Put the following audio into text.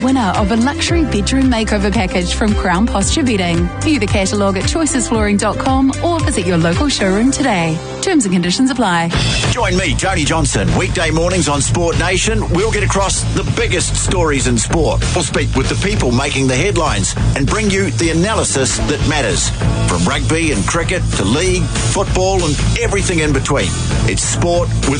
Winner of a luxury bedroom makeover package from Crown Posture Bedding. View the catalogue at choicesflooring.com or visit your local showroom today. Terms and conditions apply. Join me, Tony Johnson, weekday mornings on Sport Nation. We'll get across the biggest stories in sport. We'll speak with the people making the headlines and bring you the analysis that matters. From rugby and cricket to league, football and everything in between. It's sport with